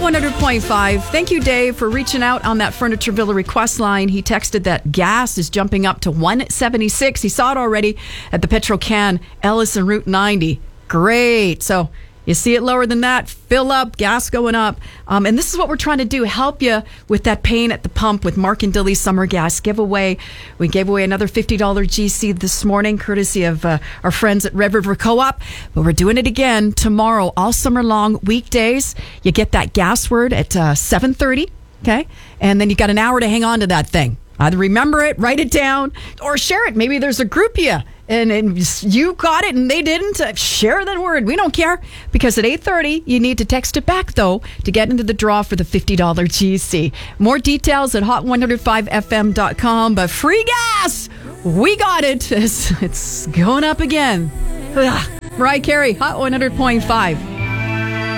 100.5. Thank you, Dave, for reaching out on that Furniture Villa request line. He texted that gas is jumping up to $1.76. He saw it already at the Petro-Can Ellis and Route 90. Great. So you see it lower than that, fill up, gas going up. And this is what we're trying to do, help you with that pain at the pump with Mark and Dilly's Summer Gas Giveaway. We gave away another $50 GC this morning, courtesy of our friends at Red River Co-op. But we're doing it again tomorrow, all summer long, weekdays. You get that gas word at 7:30, okay? And then you got an hour to hang on to that thing. Either remember it, write it down, or share it. Maybe there's a group and you got it and they didn't. Share that word. We don't care. Because at 8:30, you need to text it back, though, to get into the draw for the $50 GC. More details at hot1055fm.com. But free gas! We got it. It's going up again. Mariah Carey, Hot 100.5.